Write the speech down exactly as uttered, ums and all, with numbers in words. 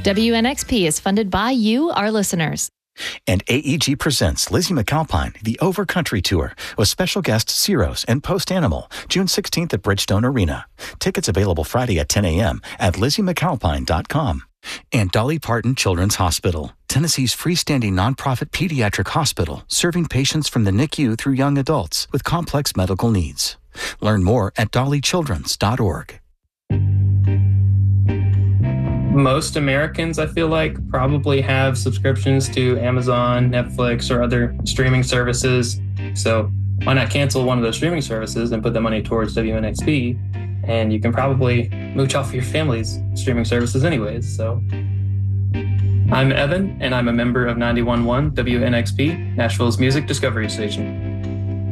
W N X P is funded by you, our listeners. And A E G presents Lizzie McAlpine, the Overcountry Tour, with special guests Ciros and Post Animal, June sixteenth at Bridgestone Arena. Tickets available Friday at ten a.m. at lizzie mcalpine dot com. And Dolly Parton Children's Hospital, Tennessee's freestanding nonprofit pediatric hospital, serving patients from the N I C U through young adults with complex medical needs. Learn more at dolly children's dot org. Most Americans, I feel like, probably have subscriptions to Amazon, Netflix, or other streaming services. So why not cancel one of those streaming services and put the money towards W N X P? And you can probably mooch off your family's streaming services anyways. So I'm Evan, and I'm a member of ninety-one point one W N X P, Nashville's music discovery station.